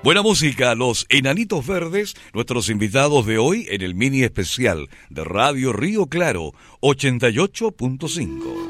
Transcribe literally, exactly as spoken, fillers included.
Buena música, los Enanitos Verdes, nuestros invitados de hoy en el mini especial de Radio Río Claro ochenta y ocho punto cinco.